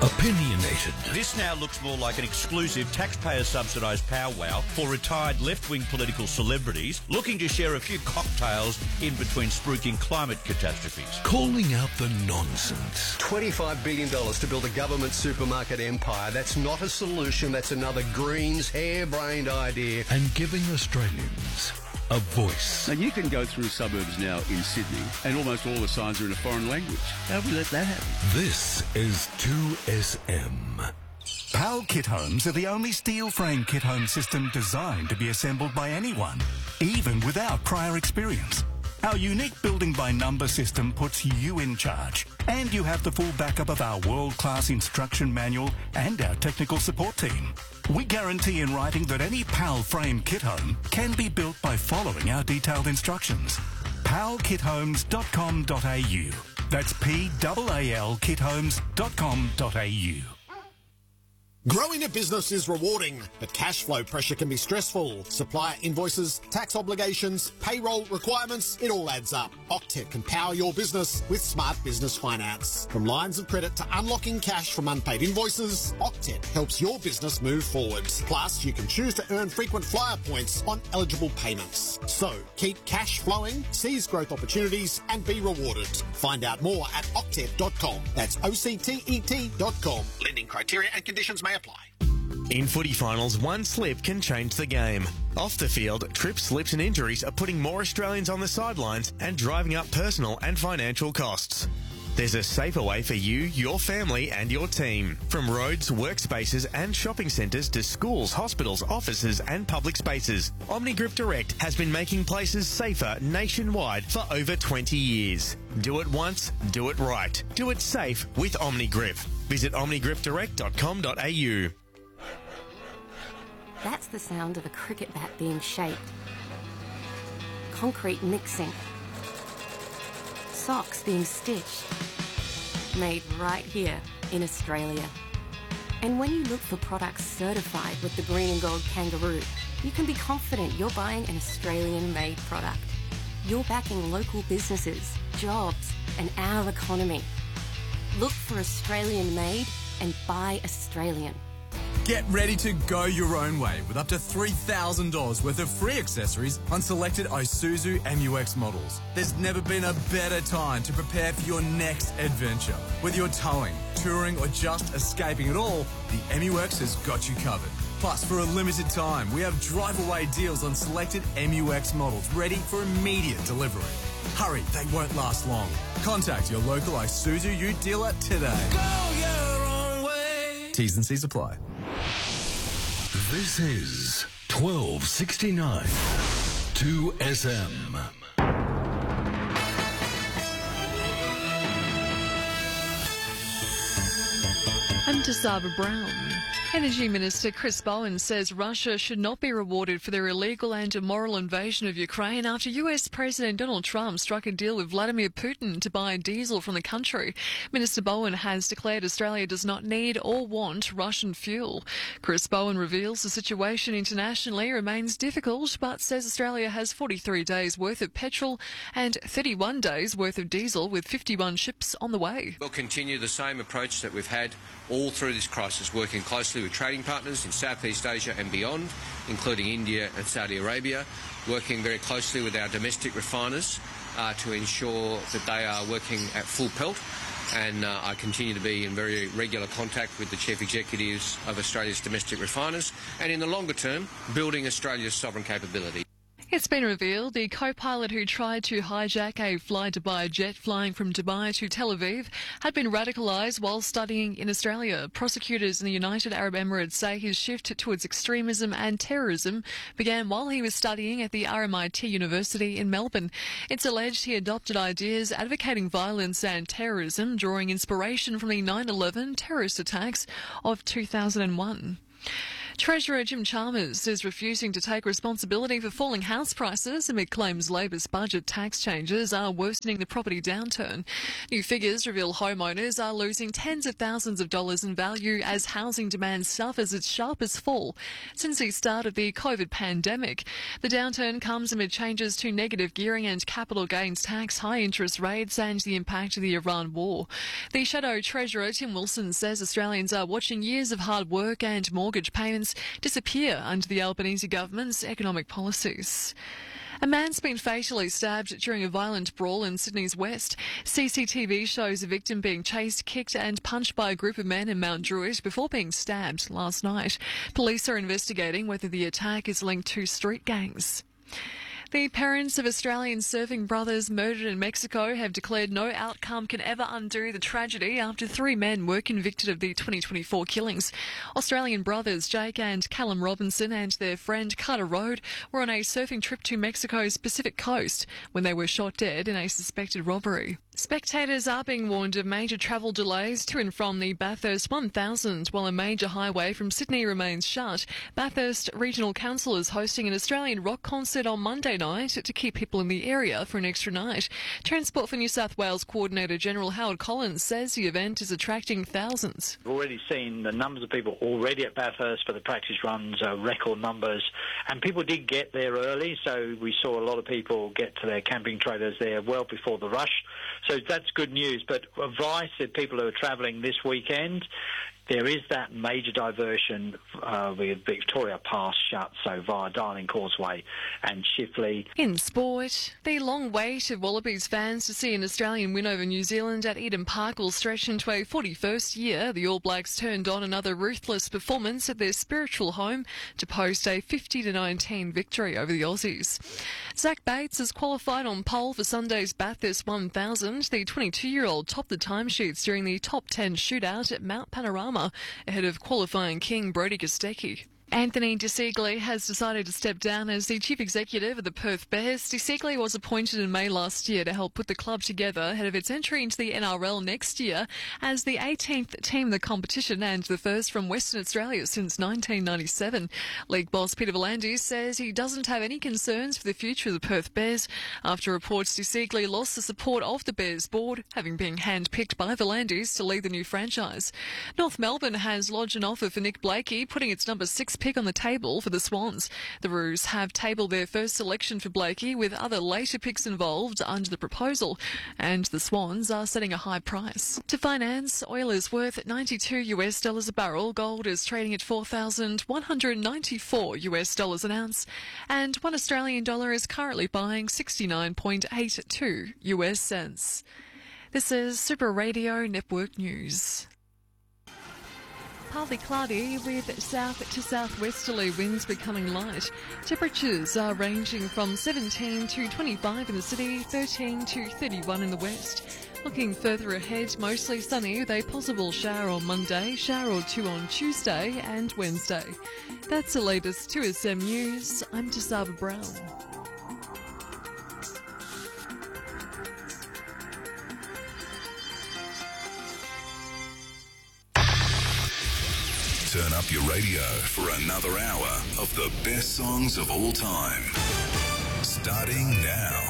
Opinionated. This now looks more like an exclusive taxpayer-subsidised powwow for retired left-wing political celebrities looking to share a few cocktails in between spruiking climate catastrophes. Calling out the nonsense. $25 billion to build a government supermarket empire. That's not a solution. That's another Greens harebrained idea. And giving Australians a voice. Now, you can go through suburbs now in Sydney and almost all the signs are in a foreign language. How have we let that happen? This is 2SM. PAL Kit Homes are the only steel frame kit home system designed to be assembled by anyone, even without prior experience. Our unique building by number system puts you in charge, and you have the full backup of our world-class instruction manual and our technical support team. We guarantee in writing that any PAL frame kit home can be built by following our detailed instructions. palkithomes.com.au. That's PAAL kithomes.com.au. Growing a business is rewarding, but cash flow pressure can be stressful. Supplier invoices, tax obligations, payroll requirements, it all adds up. Octet can power your business with smart business finance. From lines of credit to unlocking cash from unpaid invoices, Octet helps your business move forward. Plus, you can choose to earn frequent flyer points on eligible payments. So, keep cash flowing, seize growth opportunities, and be rewarded. Find out more at octet.com. That's OCTET.com. Lending criteria and conditions may apply. In footy finals, one slip can change the game. Off the field, trips, slips and injuries are putting more Australians on the sidelines and driving up personal and financial costs. There's a safer way for you, your family and your team. From roads, workspaces and shopping centres to schools, hospitals, offices and public spaces, OmniGrip Direct has been making places safer nationwide for over 20 years. Do it once, do it right. Do it safe with OmniGrip. Visit omnigripdirect.com.au. That's the sound of a cricket bat being shaped. Concrete mixing. Socks being stitched. Made right here in Australia. And when you look for products certified with the green and gold kangaroo, you can be confident you're buying an Australian-made product. You're backing local businesses, jobs, and our economy. Look for Australian-made and buy Australian. Get ready to go your own way with up to $3,000 worth of free accessories on selected Isuzu MU-X models. There's never been a better time to prepare for your next adventure. Whether you're towing, touring or just escaping it all, the MU-X has got you covered. Plus, for a limited time, we have drive-away deals on selected MU-X models ready for immediate delivery. Hurry, they won't last long. Contact your local Isuzu Ute dealer today. Go your own way. T's and C's apply. This is 1269 2SM. I'm Desaba Brown. Energy Minister Chris Bowen says Russia should not be rewarded for their illegal and immoral invasion of Ukraine after US President Donald Trump struck a deal with Vladimir Putin to buy diesel from the country. Minister Bowen has declared Australia does not need or want Russian fuel. Chris Bowen reveals the situation internationally remains difficult, but says Australia has 43 days worth of petrol and 31 days worth of diesel, with 51 ships on the way. We'll continue the same approach that we've had all through this crisis, working closely with trading partners in Southeast Asia and beyond, including India and Saudi Arabia, working very closely with our domestic refiners to ensure that they are working at full pelt. And I continue to be in very regular contact with the chief executives of Australia's domestic refiners, and in the longer term, building Australia's sovereign capability. It's been revealed the co-pilot who tried to hijack a Fly-Dubai jet flying from Dubai to Tel Aviv had been radicalised while studying in Australia. Prosecutors in the United Arab Emirates say his shift towards extremism and terrorism began while he was studying at the RMIT University in Melbourne. It's alleged he adopted ideas advocating violence and terrorism, drawing inspiration from the 9/11 terrorist attacks of 2001. Treasurer Jim Chalmers is refusing to take responsibility for falling house prices amid claims Labor's budget tax changes are worsening the property downturn. New figures reveal homeowners are losing tens of thousands of dollars in value as housing demand suffers its sharpest fall since the start of the COVID pandemic. The downturn comes amid changes to negative gearing and capital gains tax, high interest rates and the impact of the Iran war. The Shadow Treasurer Tim Wilson says Australians are watching years of hard work and mortgage payments disappear under the Albanese government's economic policies. A man's been fatally stabbed during a violent brawl in Sydney's west. CCTV shows a victim being chased, kicked and punched by a group of men in Mount Druitt before being stabbed last night. Police are investigating whether the attack is linked to street gangs. The parents of Australian surfing brothers murdered in Mexico have declared no outcome can ever undo the tragedy after 3 men were convicted of the 2024 killings. Australian brothers Jake and Callum Robinson and their friend Carter Road were on a surfing trip to Mexico's Pacific coast when they were shot dead in a suspected robbery. Spectators are being warned of major travel delays to and from the Bathurst 1000 while a major highway from Sydney remains shut. Bathurst Regional Council is hosting an Australian rock concert on Monday night to keep people in the area for an extra night. Transport for New South Wales Coordinator General Howard Collins says the event is attracting thousands. We've already seen the numbers of people already at Bathurst for the practice runs, record numbers, and people did get there early, so we saw a lot of people get to their camping trailers there well before the rush. So that's good news, but advice that people who are travelling this weekend, there is that major diversion with Victoria Pass shut, so via Darling Causeway and Chifley. In sport, the long wait of Wallabies fans to see an Australian win over New Zealand at Eden Park will stretch into a 41st year. The All Blacks turned on another ruthless performance at their spiritual home to post a 50-19 victory over the Aussies. Zach Bates has qualified on pole for Sunday's Bathurst 1000. The 22-year-old topped the timesheets during the top 10 shootout at Mount Panorama ahead of qualifying king Brodie Kostecki. Anthony De Siegli has decided to step down as the chief executive of the Perth Bears. De Siegli was appointed in May last year to help put the club together ahead of its entry into the NRL next year as the 18th team in the competition and the first from Western Australia since 1997. League boss Peter V'landys says he doesn't have any concerns for the future of the Perth Bears after reports De Siegli lost the support of the Bears board, having been handpicked by V'landys to lead the new franchise. North Melbourne has lodged an offer for Nick Blakey, putting its number 6 pick on the table for the Swans. The Roos have tabled their first selection for Blakey with other later picks involved under the proposal, and the Swans are setting a high price. To finance, oil is worth $92 a barrel, gold is trading at $4,194 an ounce, and $1 Australian dollar is currently buying 69.82 US cents. This is Super Radio Network News. Partly cloudy with south to southwesterly winds becoming light. Temperatures are ranging from 17 to 25 in the city, 13 to 31 in the west. Looking further ahead, mostly sunny with a possible shower on Monday, shower or two on Tuesday and Wednesday. That's the latest 2SM News. I'm Tasava Brown. Turn up your radio for another hour of the best songs of all time. Starting now.